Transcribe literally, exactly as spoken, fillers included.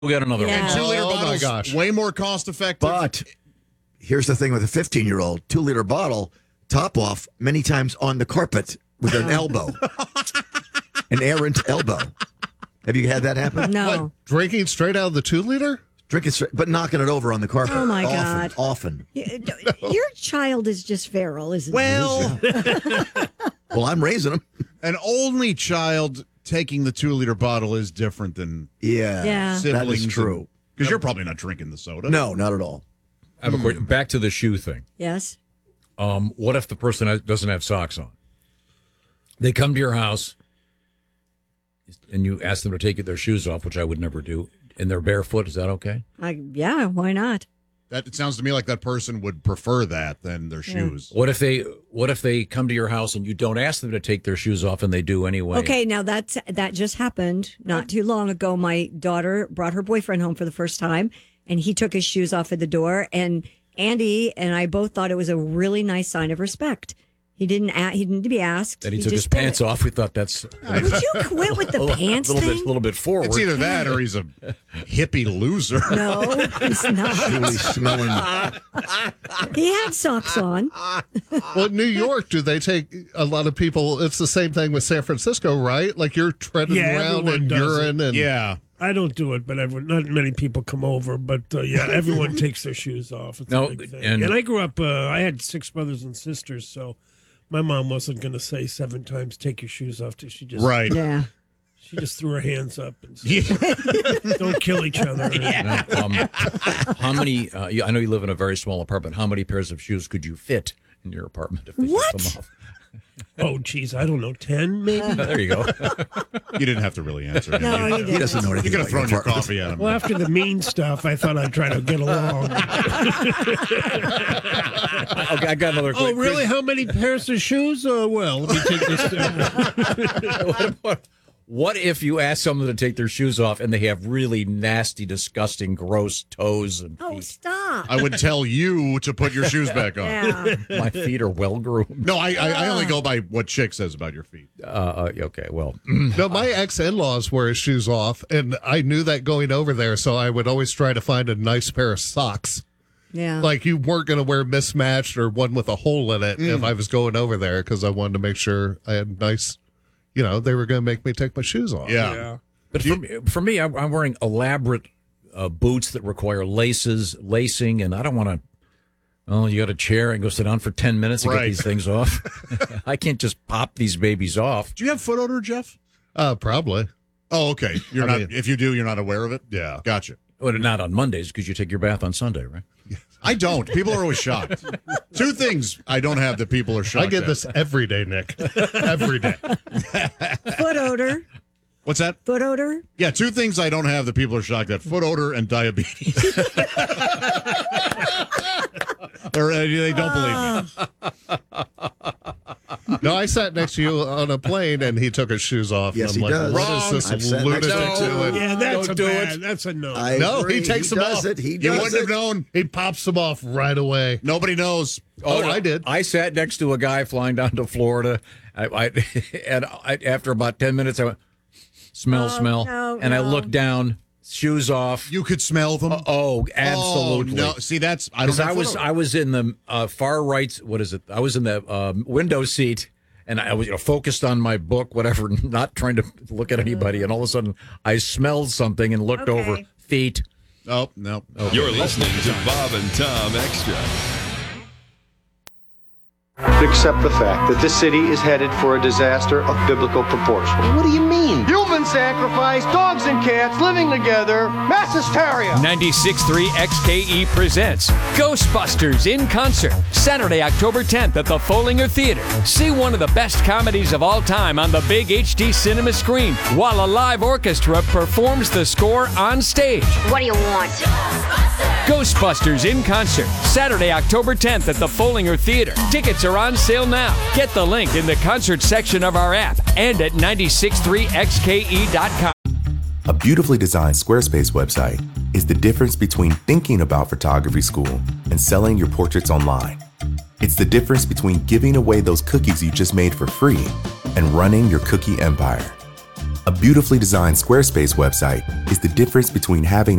We'll get another Yeah. one. Two-liter Oh, my bottles, gosh. way more cost-effective. But here's the thing with a fifteen-year-old, two-liter bottle, top off many times on the carpet with an elbow, an errant elbow. Have you had that happen? No. What, drinking straight out of the two-liter? Drinking straight, but knocking it over on the carpet. Oh, my often, God. Often. Your child is just feral, isn't Well, Well, I'm raising them. an only child taking the two-liter bottle is different than Yeah. Yeah. siblings. That is true. Because you're probably not drinking the soda. No, not at all. I have a quick, back to the shoe thing. he? Yes. Um, what if the person has, doesn't have socks on? They come to your house, and you ask them to take their shoes off, which I would never do, and they're barefoot. Is that okay? I, yeah, why not? That it sounds to me like that person would prefer that than their shoes. What if they What if they come to your house and you don't ask them to take their shoes off, and they do anyway? Okay, now that's that just happened not too long ago. My daughter brought her boyfriend home for the first time, and he took his shoes off at the door. And Andy and I both thought it was a really nice sign of respect. He didn't. A- he didn't be asked. And he, took his just did pants it. off. We thought that's Would you quit with the pants a little thing? bit, little bit forward. It's either that or he's a hippie loser. No, it's not. Really smelling. He had socks on. Well, in New York, do they take a lot of people? It's the same thing with San Francisco, right? Like you're treading Yeah, around everyone in does urine and Yeah. I don't do it, but everyone, not many people come over. But uh, yeah, everyone takes their shoes off. It's No, a big thing. and- And, I grew up. Uh, I had six brothers and sisters, so my mom wasn't going to say seven times "take your shoes off." She just Right. Yeah. She just threw her hands up and said, "Don't kill each other." um, how many? Uh, you- I know you live in a very small apartment. How many pairs of shoes could you fit in your apartment if they took What? them off? Oh, geez, I don't know, ten maybe. There you go. You didn't have to really answer him. No, you he He doesn't know you anything could have about thrown your apartment. coffee at him. Well, after the mean stuff, I thought I'd try to get along. Okay, I got another. Oh, quick- really? How many pairs of shoes? Uh, well, let me take this down. what, about- what if you ask someone to take their shoes off and they have really nasty, disgusting, gross toes and Oh, feet? stop. I would tell you to put your shoes back on. Yeah. My feet are well groomed. No, I, I I only go by what Chick says about your feet. Uh, uh, okay, well, No, my ex-in-laws wear his shoes off, and I knew that going over there, so I would always try to find a nice pair of socks. Yeah. Like you weren't going to wear mismatched or one with a hole in it if I was going over there because I wanted to make sure I had nice, you know, they were going to make me take my shoes off. Yeah. but for, me- for me, I'm, I'm wearing elaborate uh, boots that require laces, lacing, and I don't want to. Oh, you got a chair and go sit down for ten minutes to get Right. these things off. I can't just pop these babies off. Do you have foot odor, Jeff? Uh, probably. Oh, okay. You're I not. mean- if you do, you're not aware of it. Yeah. Gotcha. Well, not on Mondays because you take your bath on Sunday, right? I don't. People are always shocked. Two things I don't have that people are shocked I get at. this every day, Nick. Every day. Foot odor. What's that? Foot odor. Yeah, two things I don't have that people are shocked at: foot odor and diabetes. Or, uh, they don't believe me. No, I sat next to you on a plane, and he took his shoes off. Yes, and I'm he like, does. what Wrong. is I've this sat next lunatic to him. doing? Yeah, that's Don't a do bad. it. That's a no. I No, he agree. takes them does off. It. He You does wouldn't it. have known. He pops them off right away. Nobody knows. Oh, I did. I sat next to a guy flying down to Florida, I, I, and I, after about ten minutes, I went, smell, Oh, smell, no, and I no. looked down, shoes off. You could smell them. Oh, absolutely. Oh, no. See, that's I don't. Because have I foot was odor. I was in the uh, far right. What is it? I was in the um, window seat, and I was you know, focused on my book, whatever, not trying to look at anybody. And all of a sudden, I smelled something and looked Okay. over. Feet. Oh no. You're listening to Bob and Tom Extra. Accept the fact that this city is headed for a disaster of biblical proportion. What do you mean? Human sacrifice, dogs and cats living together, mass hysteria. ninety-six point three X K E presents Ghostbusters in concert, Saturday, October tenth at the Follinger Theater. See one of the best comedies of all time on the big H D cinema screen, while a live orchestra performs the score on stage. What do you want? Ghostbusters in concert, Saturday, October tenth at the Follinger Theater. Tickets are on sale now. Get the link in the concert section of our app and at nine six three X K E dot com. A beautifully designed Squarespace website is the difference between thinking about photography school and selling your portraits online. It's the difference between giving away those cookies you just made for free and running your cookie empire. A beautifully designed Squarespace website is the difference between having